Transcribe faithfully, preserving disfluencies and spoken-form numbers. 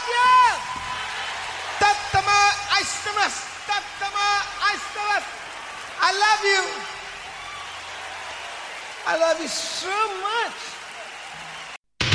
you. Tattama Aistamas. Tattama Aistamas. I love you. I love you so much.